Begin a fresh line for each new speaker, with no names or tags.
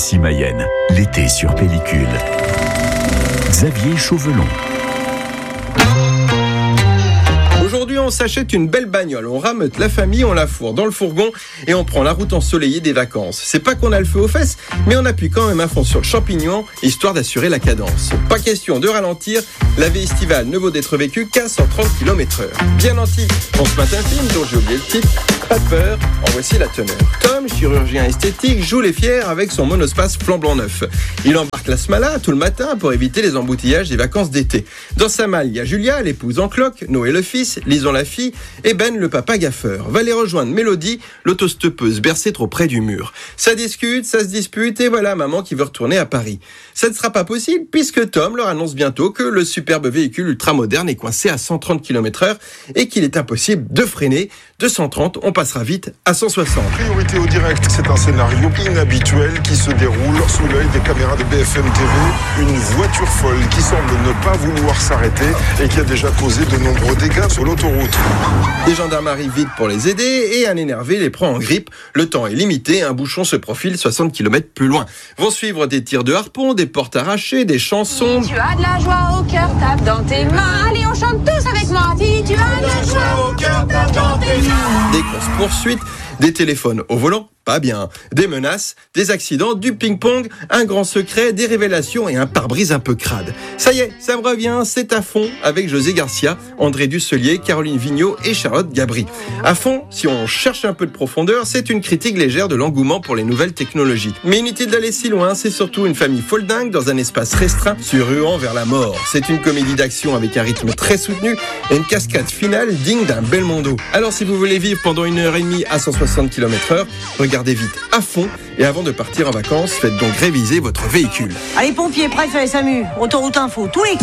Ici Mayenne, l'été sur pellicule. Xavier Chauvelon.
Aujourd'hui, on s'achète une belle bagnole, on rameute la famille, on la fourre dans le fourgon et on prend la route ensoleillée des vacances. C'est pas qu'on a le feu aux fesses, mais on appuie quand même à fond sur le champignon, histoire d'assurer la cadence. Pas question de ralentir, la vie estivale ne vaut d'être vécue qu'à 130 km/h. Bien nanti, on se mate un film dont j'ai oublié le titre, pas de peur, en voici la teneur. Tom, chirurgien esthétique, joue les fiers avec son monospace flambant neuf. Il embarque la Smala tout le matin pour éviter les embouteillages des vacances d'été. Dans sa malle, il y a Julia, l'épouse en cloque, Noé le fils, Lison la fille et Ben le papa gaffeur. Va les rejoindre Mélodie, l'autostoppeuse bercée trop près du mur. Ça discute, ça se dispute et voilà maman qui veut retourner à Paris. Ça ne sera pas possible puisque Tom leur annonce bientôt que le superbe véhicule ultramoderne est coincé à 130 km/h et qu'il est impossible de freiner. De 130, on passera vite à 160.
Priorité au direct, c'est un scénario inhabituel qui se déroule sous l'œil des caméras de BFM TV. Une voiture folle qui semble ne pas vouloir s'arrêter et qui a déjà causé de nombreux dégâts sur l'autoroute.
Des gendarmes arrivent vite pour les aider et un énervé les prend en grippe. Le temps est limité, un bouchon se profile 60 km plus loin. Vont suivre des tirs de harpon, des portes arrachées, des chansons.
Si tu as de la joie au cœur, tape dans tes mains. Allez, on chante tous avec moi. Si tu as de la joie au cœur, tape dans tes mains.
Des courses-poursuites, des téléphones au volant, pas bien, des menaces, des accidents, du ping-pong, un grand secret, des révélations et un pare-brise un peu crade. Ça y est, ça me revient, c'est à fond avec José Garcia, André Dusselier, Caroline Vigneault et Charlotte Gabri. À fond, si on cherche un peu de profondeur, c'est une critique légère de l'engouement pour les nouvelles technologies. Mais inutile d'aller si loin, c'est surtout une famille folle dingue dans un espace restreint, se ruant vers la mort. C'est une comédie d'action avec un rythme très soutenu et une cascade finale digne d'un Belmondo. Alors si vous voulez vivre pendant 1h30 à 160 km/h, regardez vite à fond et avant de partir en vacances, faites donc réviser votre véhicule.
Allez pompiers, préfet, SAMU, autoroute info, tous les